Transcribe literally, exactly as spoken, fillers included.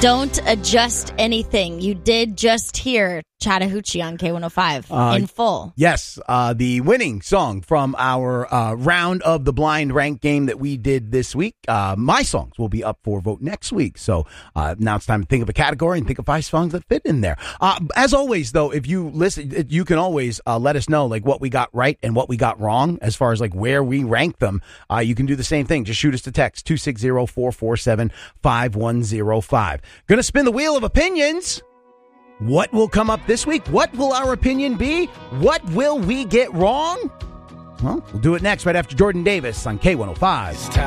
Don't adjust anything. You did just hear Chattahoochee on K one oh five uh, in full. Yes, uh, the winning song from our uh, round of the blind rank game that we did this week. Uh, my songs will be up for vote next week. So uh, now it's time to think of a category and think of five songs that fit in there. Uh, as always, though, if you listen, you can always uh, let us know like what we got right and what we got wrong as far as like where we rank them. Uh, you can do the same thing. Just shoot us a text two six zero, four four seven, five one zero five. Going to spin the wheel of opinions. What will come up this week? What will our opinion be? What will we get wrong? Well, we'll do it next right after Jordan Davis on K one oh five.